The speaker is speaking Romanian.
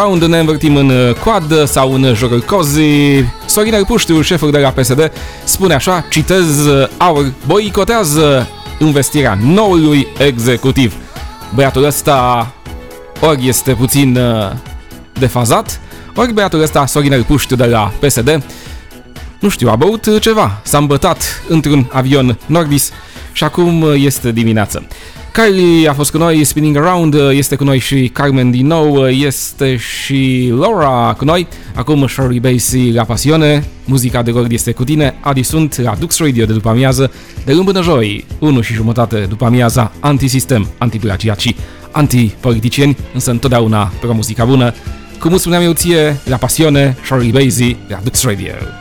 Around, ne învârtim în quad sau în jocuri cozi. Sorin Arpuștiu, șeful de la PSD, spune așa, citez, AUR boicotează investirea noului executiv. Băiatul ăsta ori este puțin defazat, ori băiatul ăsta, Sorin Arpuștiu de la PSD, nu știu, a băut ceva, s-a îmbătat într-un avion Nordis și acum este dimineață. Kylie a fost cu noi, Spinning Around, este cu noi și Carmen din nou, este și Laura cu noi, acum Shirley Bassey la Pasione, muzica de Lord este cu tine, Adi sunt la Dux Radio de după amiază, de luni până joi, 1:30 după amiaza, antisistem, antiplagiat și antipoliticieni, însă întotdeauna pro muzica bună. Cum îți spuneam eu ție, la Pasione, Shirley Bassey la Dux Radio.